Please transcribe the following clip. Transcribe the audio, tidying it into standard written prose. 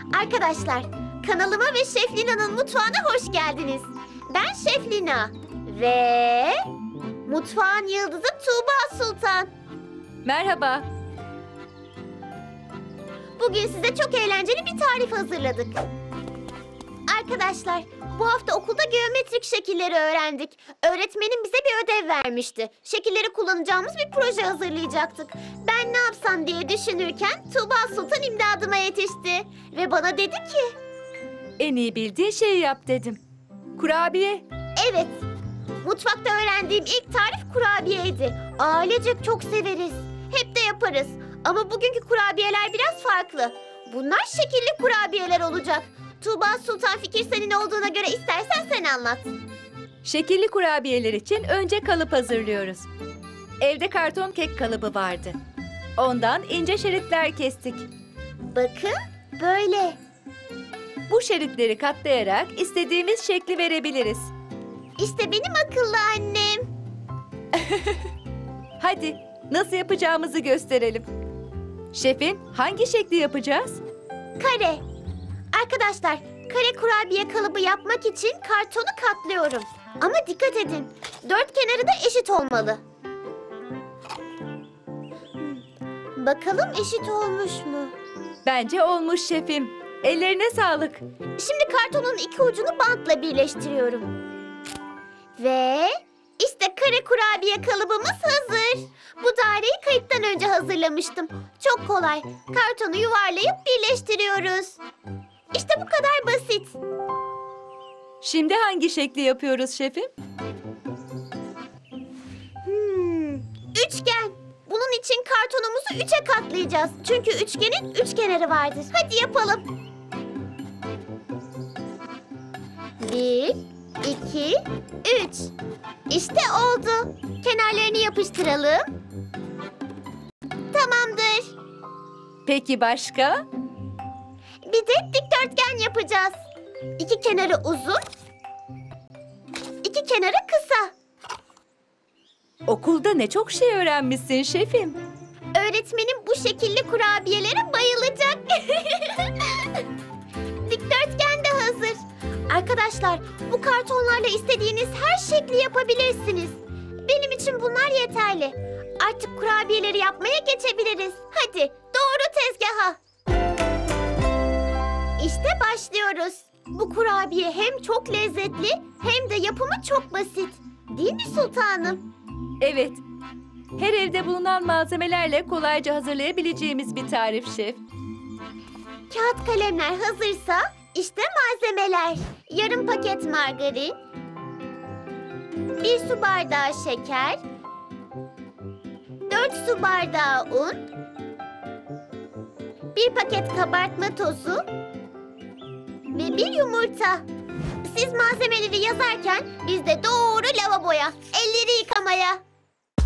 Arkadaşlar, kanalıma ve Şef Lina'nın mutfağına hoş geldiniz. Ben Şef Lina ve mutfağın yıldızı Tuğba Sultan. Merhaba. Bugün size çok eğlenceli bir tarif hazırladık. Arkadaşlar, bu hafta okulda geometrik şekilleri öğrendik. Öğretmenim bize bir ödev vermişti. Şekilleri kullanacağımız bir proje hazırlayacaktık. Ben ne yapsam diye düşünürken Tuğba Sultan imdadıma yetişti. Ve bana dedi ki... En iyi bildiğin şeyi yap dedim. Kurabiye. Evet, mutfakta öğrendiğim ilk tarif kurabiyeydi. Ailecek çok severiz. Hep de yaparız. Ama bugünkü kurabiyeler biraz farklı. Bunlar şekilli kurabiyeler olacak. Tuğba Sultan, fikir senin olduğuna göre istersen sen anlat. Şekilli kurabiyeler için önce kalıp hazırlıyoruz. Evde karton kek kalıbı vardı. Ondan ince şeritler kestik. Bakın, böyle. Bu şeritleri katlayarak istediğimiz şekli verebiliriz. İşte benim akıllı annem. Hadi nasıl yapacağımızı gösterelim. Şefim, hangi şekli yapacağız? Kare. Arkadaşlar, kare kurabiye kalıbı yapmak için kartonu katlıyorum. Ama dikkat edin, dört kenarı da eşit olmalı. Bakalım eşit olmuş mu? Bence olmuş şefim. Ellerine sağlık. Şimdi kartonun iki ucunu bantla birleştiriyorum. Ve işte kare kurabiye kalıbımız hazır. Bu daireyi kayıttan önce hazırlamıştım. Çok kolay. Kartonu yuvarlayıp birleştiriyoruz. İşte bu kadar basit. Şimdi hangi şekli yapıyoruz şefim? Üçgen. Bunun için kartonumuzu üçe katlayacağız. Çünkü üçgenin üç kenarı vardır. Hadi yapalım. 1, 2, 3. İşte oldu. Kenarlarını yapıştıralım. Tamamdır. Peki başka? Bir de dikdörtgen yapacağız. İki kenarı uzun, iki kenarı kısa. Okulda ne çok şey öğrenmişsin şefim. Öğretmenim bu şekilli kurabiyelere bayılacak. Dikdörtgen de hazır. Arkadaşlar, bu kartonlarla istediğiniz her şekli yapabilirsiniz. Benim için bunlar yeterli. Artık kurabiyeleri yapmaya geçebiliriz. Hadi, doğru tezgaha. İşte başlıyoruz. Bu kurabiye hem çok lezzetli hem de yapımı çok basit. Değil mi sultanım? Evet. Her evde bulunan malzemelerle kolayca hazırlayabileceğimiz bir tarif şef. Kağıt kalemler hazırsa işte malzemeler. Yarım paket margarin, 1 su bardağı şeker, 4 su bardağı un, 1 paket kabartma tozu ve 1 yumurta. Siz malzemeleri yazarken biz de doğru lavaboya, elleri yıkamaya.